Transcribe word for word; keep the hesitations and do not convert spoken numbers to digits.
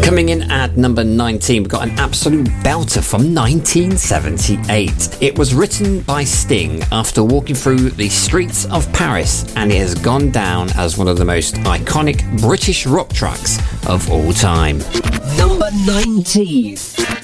Coming in at number nineteen, we've got an absolute belter from nineteen seventy-eight. It was written by Sting after walking through the streets of Paris, and it has gone down as one of the most iconic British rock tracks of all time. Number nineteen.